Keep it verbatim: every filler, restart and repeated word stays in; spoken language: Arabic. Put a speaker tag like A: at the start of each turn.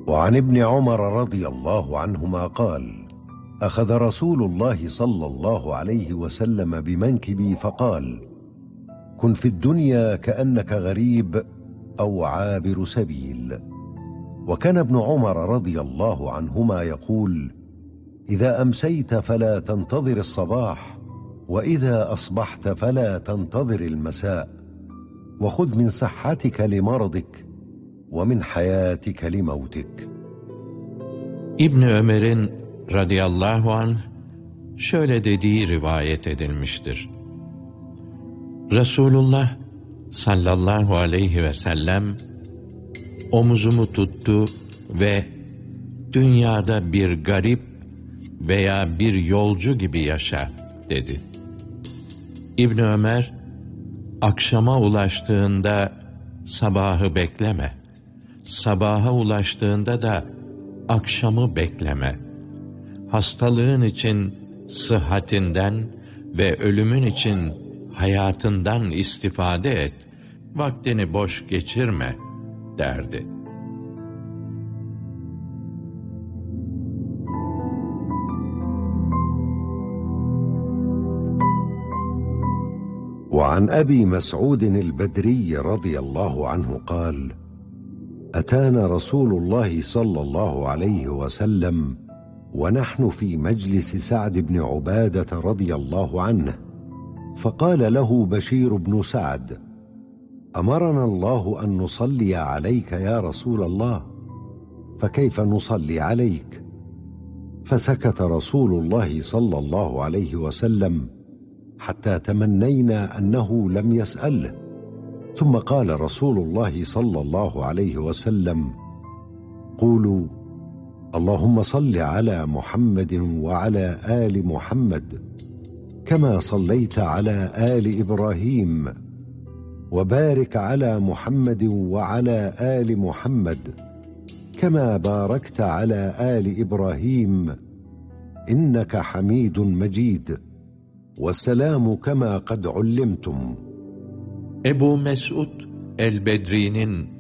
A: وعن ابن عمر رضي الله عنهما قال: أخذ رسول الله صلى الله عليه وسلم بمنكبي فقال: كن في الدنيا كأنك غريب أو عابر سبيل. وكان ابن عمر رضي الله عنهما يقول: إذا أمسيت فلا تنتظر الصباح، وإذا أصبحت فلا تنتظر المساء، وخذ من صحتك لمرضك ومن حياتك لموتك.
B: İbn Ömer'in radıyallahu anh şöyle dediği rivayet edilmiştir. Resulullah sallallahu aleyhi ve sellem omuzumu tuttu ve dünyada bir garip veya bir yolcu gibi yaşa dedi. İbn Ömer, akşama ulaştığında sabahı bekleme, sabaha ulaştığında da akşamı bekleme. Hastalığın için sıhhatinden ve ölümün için hayatından istifade et, vaktini boş geçirme derdi.
A: وعن أبي مسعود البدري رضي الله عنه قال: أتانا رسول الله صلى الله عليه وسلم ونحن في مجلس سعد بن عبادة رضي الله عنه، فقال له بشير بن سعد: أمرنا الله أن نصلي عليك يا رسول الله، فكيف نصلي عليك؟ فسكت رسول الله صلى الله عليه وسلم حتى تمنينا أنه لم يسأله، ثم قال رسول الله صلى الله عليه وسلم: قولوا اللهم صل على محمد وعلى آل محمد كما صليت على آل إبراهيم، وبارك على محمد وعلى آل محمد كما باركت على آل إبراهيم إنك حميد مجيد، والسلام كما قد علمتم.
B: Ebu Mes'ud el-Bedri'nin